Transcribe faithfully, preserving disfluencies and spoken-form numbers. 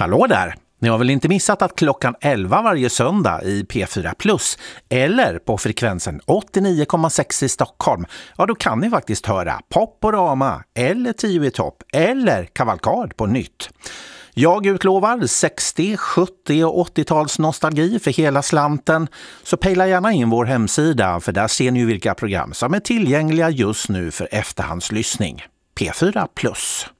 Hallå där! Ni har väl inte missat att klockan elva varje söndag i P fyra Plus eller på frekvensen åttionio komma sex i Stockholm, ja då kan ni faktiskt höra Poporama eller tio i topp eller Kavalkad på nytt. Jag utlovar sextio-, sjuttio- och åttio-tals nostalgi för hela slanten, så pejla gärna in vår hemsida för där ser ni vilka program som är tillgängliga just nu för efterhandslyssning. P fyra Plus.